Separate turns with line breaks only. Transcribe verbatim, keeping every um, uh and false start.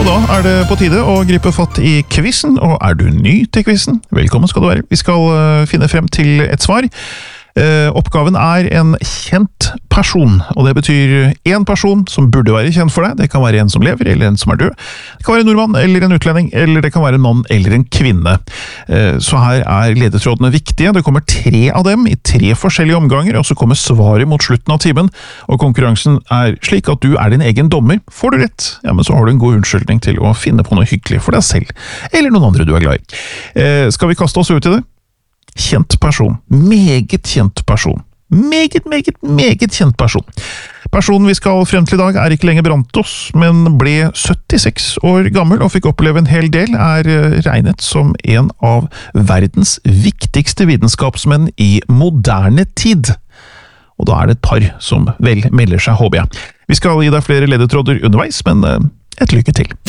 Og da er det på tide å gripe fatt i quizen, og er du ny til quizen, velkommen skal du være. Vi skal uh, finne frem til et svar. Uh, oppgaven er en kjent person, og det betyr en person som burde være kjent for deg. Det kan være en som lever, eller en som er død. Det kan være en nordmann, eller en utlending, eller det kan være en mann, eller en kvinne. Uh, så her er ledetrådene viktige. Det kommer tre av dem i tre forskjellige omganger, og så kommer svaret mot slutten av timen, og konkurransen er slik at du er din egen dommer. Får du rett, ja, men så har du en god unnskyldning til å finne på noe hyggelig for deg selv, eller noen andre du er glad i. Uh, skal vi kaste oss ut i det? Kjent person. Meget kjent person. Meget, meget, meget kjent person. Personen vi skal frem til i dag er ikke lenger blant oss, men ble syttiseks år gammel og fikk oppleve en hel del, er regnet som en av verdens viktigste vitenskapsmenn i moderne tid. Og da er det et par som vel melder seg, håper jeg. Vi skal gi deg flere ledetråder underveis, men et lykke til.